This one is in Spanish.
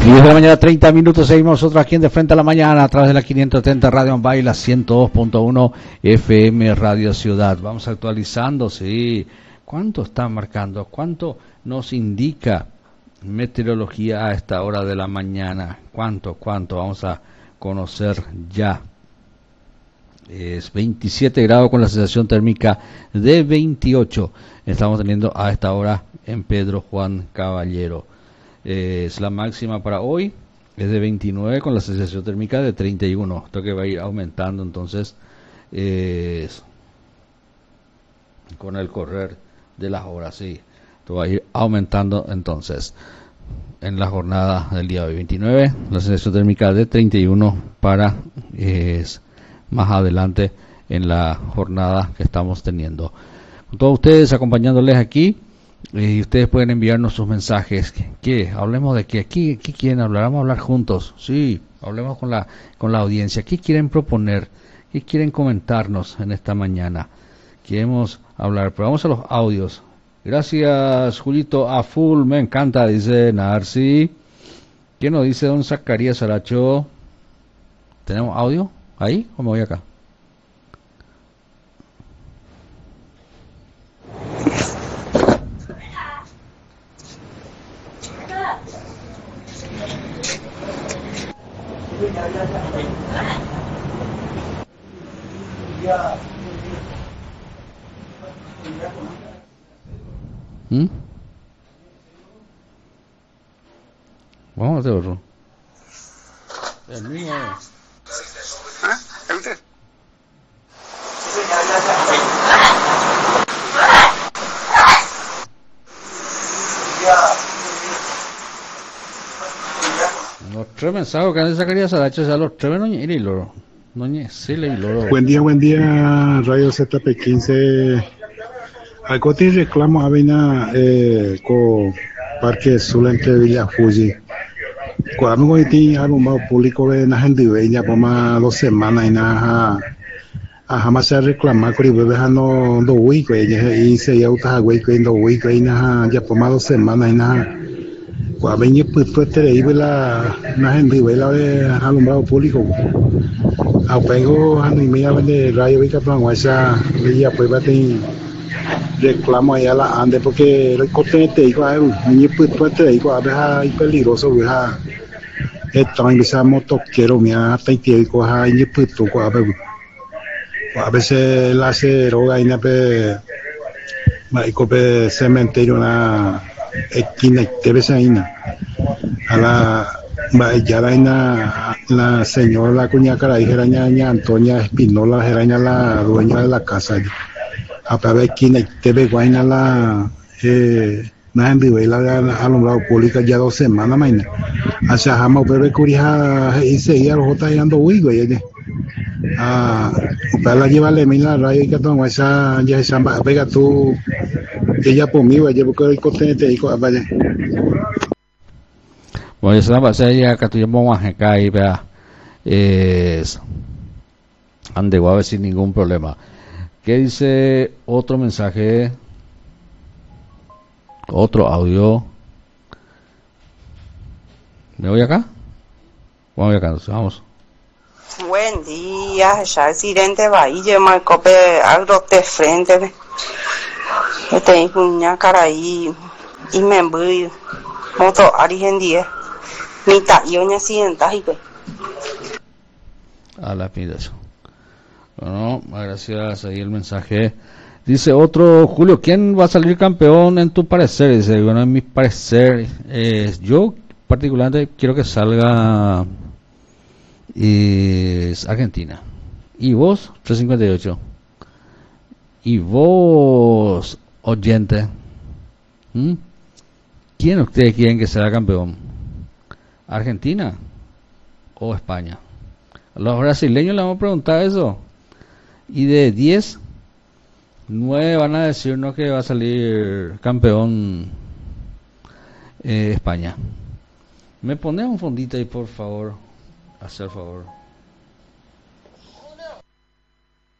10 de la mañana, 30 minutos, seguimos nosotros aquí en De Frente a la Mañana, a través de la 530 Radio Ambay, la 102.1 FM Radio Ciudad. Vamos actualizando, sí. ¿Cuánto está marcando? ¿Cuánto nos indica meteorología a esta hora de la mañana? ¿Cuánto? Vamos a conocer ya. Es 27 grados con la sensación térmica de 28. Estamos teniendo a esta hora en Pedro Juan Caballero. Es la máxima para hoy, es de 29 con la sensación térmica de 31. Esto que va a ir aumentando entonces con el correr de las horas, sí. Esto va a ir aumentando entonces en la jornada del día de hoy. 29, la sensación térmica de 31 para más adelante en la jornada que estamos teniendo. Con todos ustedes acompañándoles aquí. Y ustedes pueden enviarnos sus mensajes. ¿Qué? Hablemos de qué. ¿Qué quieren hablar? Vamos a hablar juntos. Sí, hablemos con la audiencia. ¿Qué quieren proponer? ¿Qué quieren comentarnos en esta mañana? Queremos hablar, pero vamos a los audios. Gracias, Julito, a full, me encanta, dice Narci. ¿Qué nos dice don Zacarías Aracho? ¿Tenemos audio ahí o me voy acá? Vamos a hacer otro. El mismo. ¿El qué? Los tres mensajes que han sacado Saracho, o sea, los tres no y loro. No sí le loro. Buen día, Radio ZP15. Algo te reclamo a Vina con Parque Sur entre Villa Fuji. Cuando me ti algo más público de la gente veía por más 2 semanas y nada. Jamás se reclama que iba dejando 2 weeks y se ya está güey que 2 weeks y nada ya por más 2 semanas y nada. Cuando venía pues te iba la gente veía de alumbrado público. Apego a mi amiga de Radio Vicaplan, esa ella pues va a tener reclamo allá la ande porque el corte digo a él ni pues te digo a ver peligroso vieja esta empieza motoquero me hasta que coja ni pues tú a veces la droga y pe marico pe cementerio una esquina te ves ahí a la ya la señora la cuña cara dijera ña Antonia Espinola era la dueña de la casa a través de te ve guayna la na en vivo la alumbrado pública ya 2 semanas mañana hacia jamás bebé curija y seguía los otros dando huigo y para la llevarle mira la radio que tengo esa ya se pega tú ella por mí vaya porque el contenido te digo vaya. Bueno, eso va a ser ya que tuvimos acá y vea ande a ver sin ningún problema. ¿Qué dice otro mensaje? Otro audio. ¿Me voy acá? Vamos acá, vamos. Buen día, ya accidente va y yo me copé algo de frente. Tengo una cara ahí y me voy moto arigendía. Mitad y un accidente ahí pues. A la pidas. Bueno, gracias ahí el mensaje. Dice otro, Julio, ¿quién va a salir campeón en tu parecer? Dice, bueno, en mi parecer, yo particularmente quiero que salga Argentina. ¿Y vos? 358. ¿Y vos, oyente? ¿Quién ustedes quieren que sea campeón? ¿Argentina o España? A los brasileños les vamos a preguntar eso. Y de 10, 9 van a decirnos que va a salir campeón España. ¿Me pones un fondito ahí, por favor? Hacer favor.